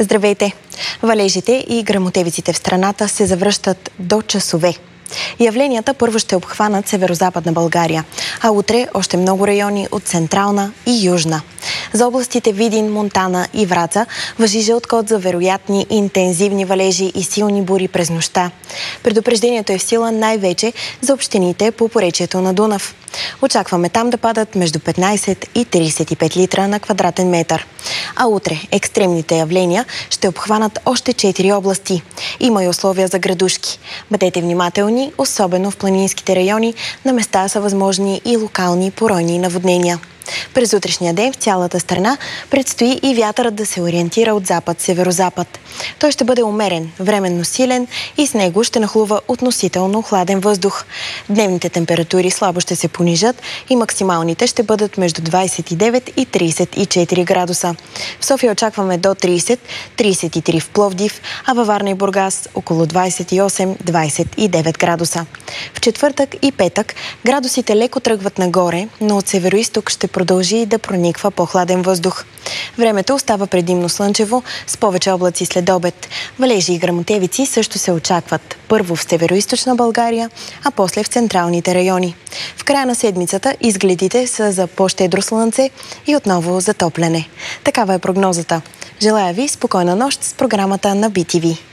Здравейте! Валежите и гръмотевиците в страната се завръщат до часове. Явленията първо ще обхванат северо-западна България, а утре още много райони от Централна и Южна. За областите Видин, Монтана и Враца важи жълт код за вероятни интензивни валежи и силни бури през нощта. Предупреждението е в сила най-вече за общините по поречието на Дунав. Очакваме там да падат между 15 и 35 литра на квадратен метър. А утре екстремните явления ще обхванат още 4 области. Има и условия за градушки. Бъдете внимателни, особено в планинските райони. На места са възможни и локални поройни наводнения. През утрешния ден в цялата страна предстои и вятърът да се ориентира от запад-северозапад. Той ще бъде умерен, временно силен и с него ще нахлува относително хладен въздух. Дневните температури слабо ще се понижат и максималните ще бъдат между 29 и 34 градуса. В София очакваме до 30, 33 в Пловдив, а във Варна и Бургас около 28-29 градуса. В четвъртък и петък градусите леко тръгват нагоре, но от североизток ще продължи да прониква по-хладен въздух. Времето остава предимно слънчево, с повече облаци след обед. Валежи и гръмотевици също се очакват. Първо в североизточна България, а после в централните райони. В края на седмицата изгледите са за по-щедро слънце и отново затопляне. Такава е прогнозата. Желая ви спокойна нощ с програмата на BTV.